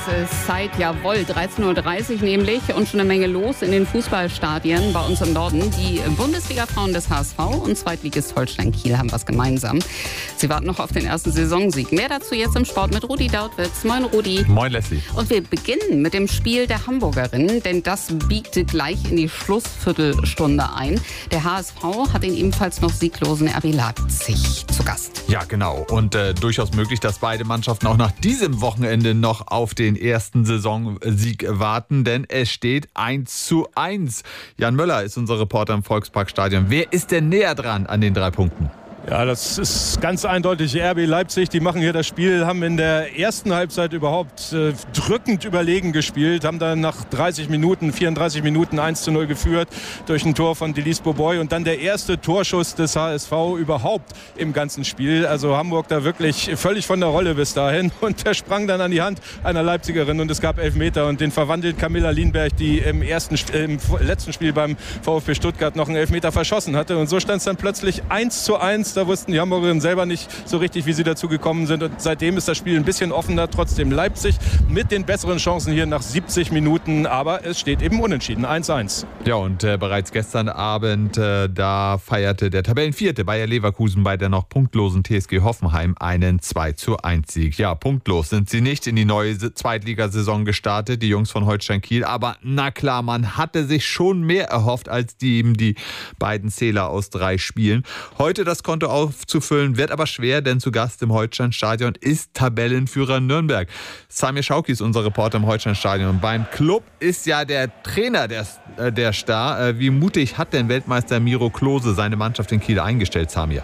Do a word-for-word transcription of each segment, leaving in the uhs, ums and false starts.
ist Zeit, jawohl, dreizehn Uhr dreißig nämlich und schon eine Menge los in den Fußballstadien bei uns im Norden. Die Bundesliga-Frauen des H S V und Zweitligist Holstein Kiel haben was gemeinsam. Sie warten noch auf den ersten Saisonsieg. Mehr dazu jetzt im Sport mit Rudi Dautwitz. Moin Rudi. Moin Leslie. Und wir beginnen mit dem Spiel der Hamburgerinnen, denn das biegt gleich in die Schlussviertelstunde ein. Der H S V hat den ebenfalls noch sieglosen R B Leipzig zu Gast. Ja, genau. Und äh, durchaus möglich, dass beide Mannschaften auch nach diesem Wochenende noch auf den ersten Saisonsieg warten, denn es steht eins zu eins. Jan Möller ist unser Reporter im Volksparkstadion. Wer ist denn näher dran an den drei Punkten? Ja, das ist ganz eindeutig R B Leipzig. Die machen hier das Spiel, haben in der ersten Halbzeit überhaupt äh, drückend überlegen gespielt, haben dann nach dreißig Minuten, vierunddreißig Minuten eins zu null geführt durch ein Tor von Delis Boboy und dann der erste Torschuss des H S V überhaupt im ganzen Spiel. Also Hamburg da wirklich völlig von der Rolle bis dahin und der sprang dann an die Hand einer Leipzigerin und es gab Elfmeter und den verwandelt Camilla Lienberg, die im, ersten, im letzten Spiel beim VfB Stuttgart noch einen Elfmeter verschossen hatte und so stand es dann plötzlich eins zu eins. Da wussten die Hamburgerinnen selber nicht so richtig, wie sie dazu gekommen sind. Und seitdem ist das Spiel ein bisschen offener. Trotzdem Leipzig mit den besseren Chancen hier nach siebzig Minuten. Aber es steht eben unentschieden. eins zu eins. Ja, und äh, bereits gestern Abend, äh, da feierte der Tabellenvierte Bayer Leverkusen bei der noch punktlosen T S G Hoffenheim einen zwei zu eins Sieg. Ja, punktlos sind sie nicht in die neue Zweitligasaison gestartet, die Jungs von Holstein Kiel. Aber na klar, man hatte sich schon mehr erhofft als die, eben die beiden Zähler aus drei Spielen. Heute das Konto aufzufüllen, wird aber schwer, denn zu Gast im Holsteinstadion ist Tabellenführer Nürnberg. Samir Schauki ist unser Reporter im Holsteinstadion. Beim Club ist ja der Trainer der, äh, der Star. Wie mutig hat denn Weltmeister Miro Klose seine Mannschaft in Kiel eingestellt, Samir?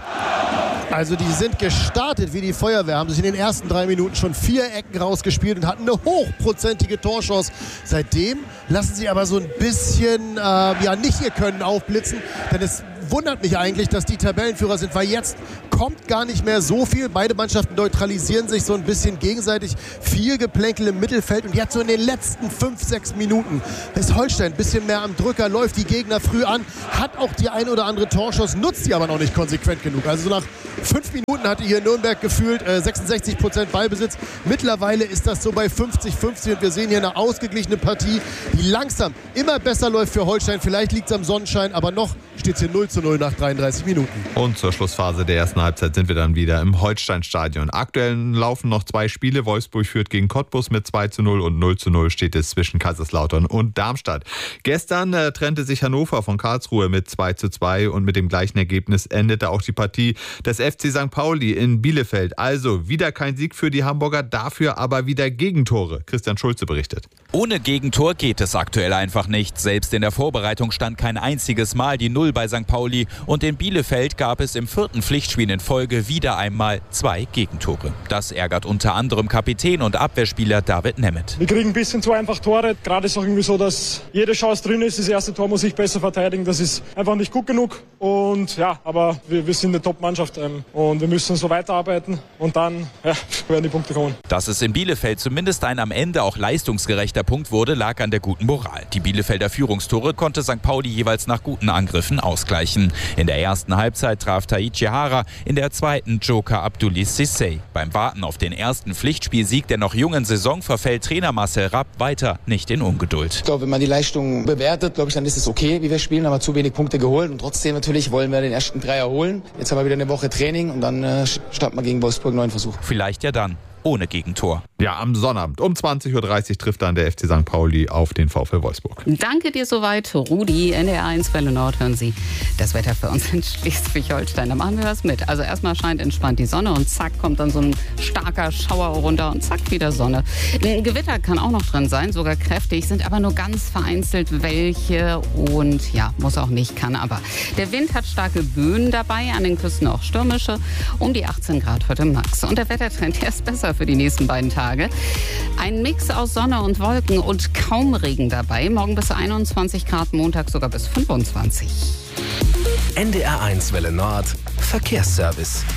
Also die sind gestartet wie die Feuerwehr, haben sich in den ersten drei Minuten schon vier Ecken rausgespielt und hatten eine hochprozentige Torchance. Seitdem lassen sie aber so ein bisschen äh, ja, nicht ihr Können aufblitzen, denn es wundert mich eigentlich, dass die Tabellenführer sind, weil jetzt kommt gar nicht mehr so viel. Beide Mannschaften neutralisieren sich so ein bisschen gegenseitig. Viel Geplänkel im Mittelfeld und jetzt so in den letzten fünf, sechs Minuten ist Holstein ein bisschen mehr am Drücker, läuft die Gegner früh an, hat auch die ein oder andere Torschuss, nutzt die aber noch nicht konsequent genug. Also so nach fünf Minuten hatte hier Nürnberg gefühlt äh, sechsundsechzig Prozent Ballbesitz. Mittlerweile ist das so bei fünfzig fünfzig und wir sehen hier eine ausgeglichene Partie, die langsam immer besser läuft für Holstein. Vielleicht liegt es am Sonnenschein, aber noch steht es hier null zu null nach dreiunddreißig Minuten. Und zur Schlussphase der ersten Halbzeit sind wir dann wieder im Holsteinstadion. Aktuell laufen noch zwei Spiele. Wolfsburg führt gegen Cottbus mit zwei zu null und null zu null steht es zwischen Kaiserslautern und Darmstadt. Gestern äh, trennte sich Hannover von Karlsruhe mit zwei zu zwei und mit dem gleichen Ergebnis endete auch die Partie des F C Sankt Pauli in Bielefeld. Also wieder kein Sieg für die Hamburger, dafür aber wieder Gegentore. Christian Schulze berichtet. Ohne Gegentor geht es aktuell einfach nicht. Selbst in der Vorbereitung stand kein einziges Mal die Null bei Sankt Pauli und in Bielefeld gab es im vierten Pflichtspiel in Folge wieder einmal zwei Gegentore. Das ärgert unter anderem Kapitän und Abwehrspieler David Nemeth. Wir kriegen ein bisschen zu einfach Tore. Gerade ist es auch irgendwie so, dass jede Chance drin ist. Das erste Tor muss ich besser verteidigen. Das ist einfach nicht gut genug. Und ja, aber wir, wir sind eine Top-Mannschaft ähm, und wir müssen so weiterarbeiten und dann ja, werden die Punkte kommen. Dass es in Bielefeld zumindest ein am Ende auch leistungsgerechter Punkt wurde, lag an der guten Moral. Die Bielefelder Führungstore konnte Sankt Pauli jeweils nach guten Angriffen ausgleichen. In der ersten Halbzeit traf Taichi Hara, in der zweiten Joker Abdulis Sissay. Beim Warten auf den ersten Pflichtspielsieg der noch jungen Saison verfällt Trainer Marcel Rapp weiter nicht in Ungeduld. Ich glaube, wenn man die Leistung bewertet, glaube ich, dann ist es okay, wie wir spielen, haben wir zu wenig Punkte geholt und trotzdem natürlich wollen wir den ersten Dreier holen. Jetzt haben wir wieder eine Woche Training und dann äh, starten wir gegen Wolfsburg einen neuen Versuch. Vielleicht ja dann ohne Gegentor. Ja, am Sonnabend um zwanzig Uhr dreißig trifft dann der F C Sankt Pauli auf den VfL Wolfsburg. Danke dir soweit, Rudi. N D R eins Welle Nord hören Sie das Wetter für uns in Schleswig-Holstein. Da machen wir was mit. Also erstmal scheint entspannt die Sonne und zack kommt dann so ein starker Schauer runter und zack wieder Sonne. Ein Gewitter kann auch noch drin sein, sogar kräftig, sind aber nur ganz vereinzelt welche und ja, muss auch nicht, kann aber. Der Wind hat starke Böen dabei, an den Küsten auch stürmische, um die achtzehn Grad heute max. Und der Wettertrend, der ist besser für die nächsten beiden Tage. Ein Mix aus Sonne und Wolken und kaum Regen dabei. Morgen bis einundzwanzig Grad, Montag sogar bis fünfundzwanzig. N D R eins Welle Nord Verkehrsservice.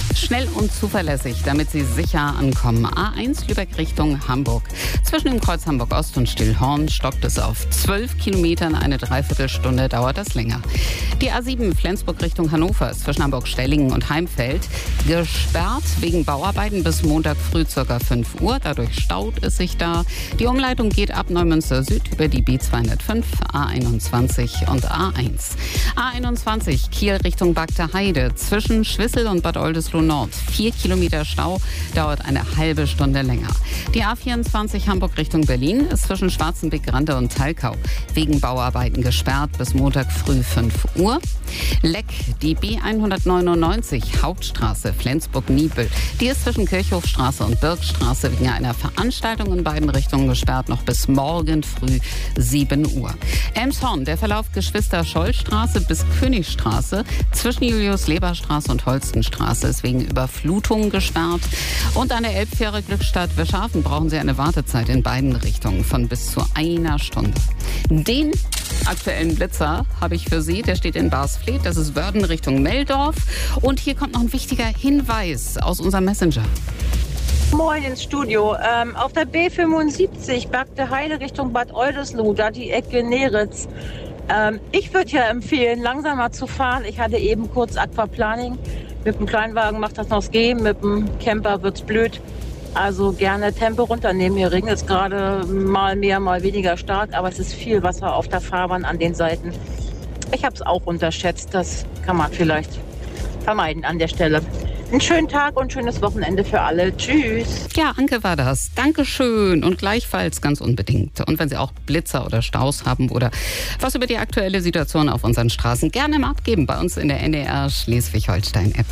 Schnell und zuverlässig, damit Sie sicher ankommen. A eins Lübeck Richtung Hamburg. Zwischen dem Kreuz Hamburg Ost und Stillhorn stockt es auf zwölf Kilometern. Eine Dreiviertelstunde dauert das länger. Die A sieben Flensburg Richtung Hannover zwischen Hamburg-Stellingen und Heimfeld gesperrt wegen Bauarbeiten bis Montag früh ca. fünf Uhr. Dadurch staut es sich da. Die Umleitung geht ab Neumünster Süd über die B zweihundertfünf, A einundzwanzig und A eins. A einundzwanzig Kiel Richtung Bagde Heide zwischen Schwissel und Bad Oldesloe Nord. Vier Kilometer Stau, dauert eine halbe Stunde länger. Die A vierundzwanzig Hamburg Richtung Berlin ist zwischen Schwarzenbeck, Grande und Talkau wegen Bauarbeiten gesperrt bis Montag früh fünf Uhr. Leck, die B hundertneunundneunzig Hauptstraße Flensburg-Niebüll. Die ist zwischen Kirchhofstraße und Birkstraße wegen einer Veranstaltung in beiden Richtungen gesperrt, noch bis morgen früh sieben Uhr. Elmshorn, der Verlauf Geschwister-Scholl-Straße bis Königstraße zwischen Julius-Leber-Straße und Holstenstraße ist wegen Überflutung gesperrt. Und an der Elbfähre Glückstadt-Wischhafen brauchen Sie eine Wartezeit in beiden Richtungen von bis zu einer Stunde. Den aktuellen Blitzer habe ich für Sie, der steht in Barsfleet, das ist Wörden Richtung Meldorf. Und hier kommt noch ein wichtiger Hinweis aus unserem Messenger. Moin ins Studio. Ähm, auf der B fünfundsiebzig Bagde Heide Richtung Bad Oldesloe, da die Ecke Neritz. Ähm, ich würde ja empfehlen, langsamer zu fahren. Ich hatte eben kurz Aquaplaning. Mit dem Kleinwagen macht das noch gehen, mit dem Camper wird's blöd. Also gerne Tempo runternehmen. Hier regnet es gerade mal mehr, mal weniger stark, aber es ist viel Wasser auf der Fahrbahn an den Seiten. Ich habe es auch unterschätzt. Das kann man vielleicht vermeiden an der Stelle. Einen schönen Tag und schönes Wochenende für alle. Tschüss. Ja, Anke war das. Dankeschön und gleichfalls ganz unbedingt. Und wenn Sie auch Blitzer oder Staus haben oder was über die aktuelle Situation auf unseren Straßen, gerne mal abgeben bei uns in der N D R Schleswig-Holstein-App.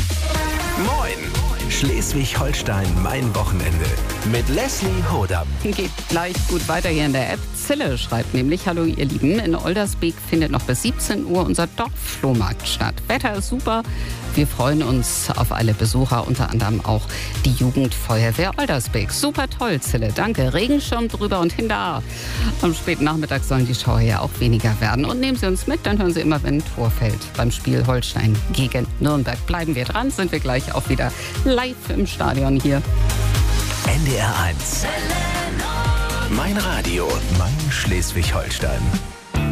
Moin! Schleswig-Holstein, mein Wochenende. Mit Leslie Hodam. Geht gleich gut weiter hier in der App. Zille schreibt nämlich: Hallo ihr Lieben, in Oldersbeek findet noch bis siebzehn Uhr unser Dorfflohmarkt statt. Wetter ist super. Wir freuen uns auf alle Besucher, unter anderem auch die Jugendfeuerwehr Oldersbeek. Super toll, Zille, danke. Regenschirm drüber und hinter. Am späten Nachmittag sollen die Schauer ja auch weniger werden. Und nehmen Sie uns mit, dann hören Sie immer, wenn ein Tor fällt. Beim Spiel Holstein gegen Nürnberg. Bleiben wir dran, sind wir gleich auch wieder live im Stadion hier. N D R eins. Mein Radio, mein Schleswig-Holstein.